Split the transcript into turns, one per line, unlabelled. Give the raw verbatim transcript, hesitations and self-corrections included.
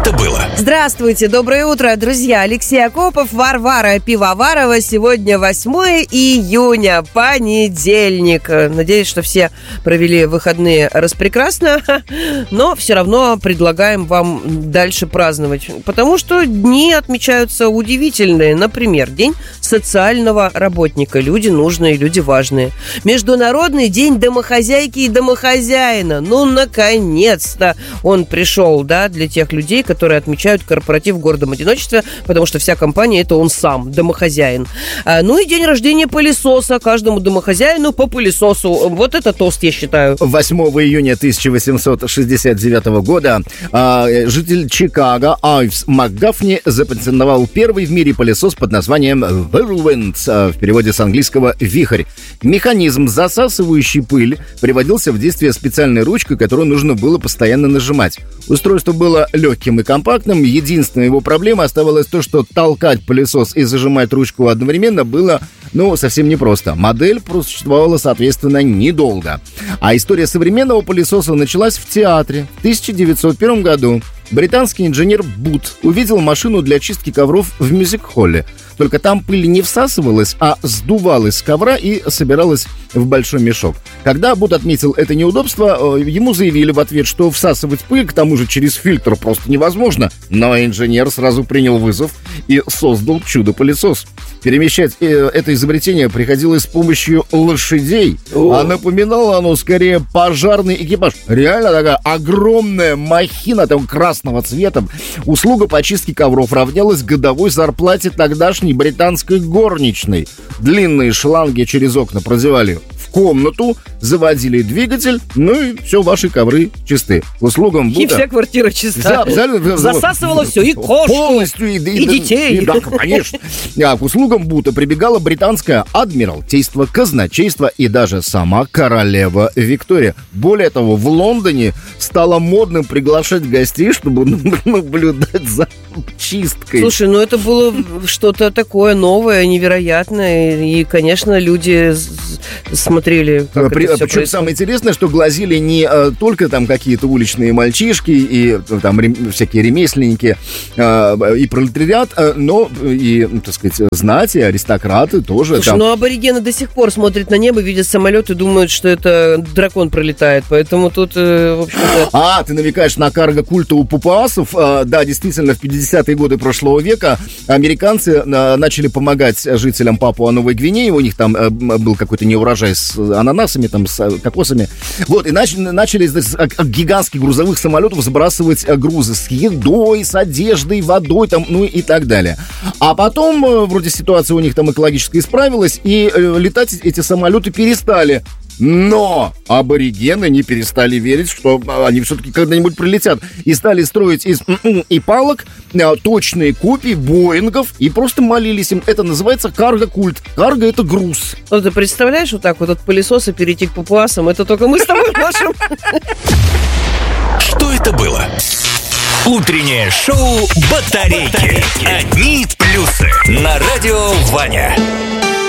это было?
Здравствуйте, доброе утро, друзья. Алексей Акопов, Варвара Пивоварова. Сегодня восьмое июня, понедельник. Надеюсь, что все провели выходные распрекрасно, но все равно предлагаем вам дальше праздновать, потому что дни отмечаются удивительные. Например, День социального работника. Люди нужные, люди важные. Международный день домохозяйки и домохозяина. Ну, наконец-то он пришел, да, для тех людей, которые отмечают корпоратив в гордом одиночестве, потому что вся компания – это он сам, домохозяин. А, ну и день рождения пылесоса. Каждому домохозяину по пылесосу. Вот это тост, я считаю.
восьмого июня тысяча восемьсот шестьдесят девятого года а, житель Чикаго Айвс МакГафни запатентовал первый в мире пылесос под названием Whirlwind, а, в переводе с английского «вихрь». Механизм, засасывающий пыль, приводился в действие специальной ручкой, которую нужно было постоянно нажимать. Устройство было легким и компактным. Единственная его проблема оставалась то, что толкать пылесос и зажимать ручку одновременно было, ну, совсем непросто. Модель просуществовала, соответственно, недолго. А история современного пылесоса началась в театре в тысяча девятьсот первом году. Британский инженер Бут увидел машину для чистки ковров в мюзик-холле. Только там пыль не всасывалась, а сдувалась с ковра и собиралась в большой мешок. Когда Бут отметил это неудобство, ему заявили в ответ, что всасывать пыль, к тому же через фильтр, просто невозможно. Но инженер сразу принял вызов и создал чудо-пылесос. Перемещать это изобретение приходилось с помощью лошадей, а напоминало оно скорее пожарный экипаж. Реально такая огромная махина там красного цвета. Услуга по чистке ковров равнялась годовой зарплате тогдашней британской горничной. Длинные шланги через окна продевали в комнату, заводили двигатель, ну и все, ваши ковры чисты. К услугам Бута...
И вся квартира чиста.
Да, абсолютно.
Засасывало все, и кошку,
полностью, и,
и, и детей.
И, да, конечно. А к услугам Бута прибегала британское адмиралтейство, казначейство и даже сама королева Виктория. Более того, в Лондоне стало модным приглашать гостей, чтобы наблюдать за чисткой.
Слушай, ну это было что-то такое новое, невероятное. И, конечно, люди смотрели, как
При,
это все
Причем
происходит.
самое интересное, что глазели не а, только там какие-то уличные мальчишки и там рем, всякие ремесленники а, и пролетариат, а, но и, так сказать, знати, аристократы тоже.
Слушай,
там...
ну аборигены до сих пор смотрят на небо, видят самолет и думают, что это дракон пролетает. Поэтому тут, в общем-то...
А, ты намекаешь на карго-культа у папуасов. А, да, действительно, в пятидесятые годы прошлого века американцы а, начали помогать жителям Папуа-Новой Гвинеи. У них там а, был какой-то неурожай с ананасами, там, с кокосами. Вот, и начали, начали с гигантских грузовых самолетов сбрасывать грузы с едой, с одеждой, водой, там, ну и так далее. А потом, вроде ситуация у них там экологически исправилась, и э, летать эти самолеты перестали. Но аборигены не перестали верить, что они все-таки когда-нибудь прилетят. И стали строить из и палок точные копии Боингов и просто молились им. Это называется карго-культ. Карго — это груз.
Ну, ты представляешь, вот так вот от пылесоса перейти к папуасам? Это только мы с тобой можем.
Что это было? Утреннее шоу «Батарейки». Одни плюсы на радио Ваня.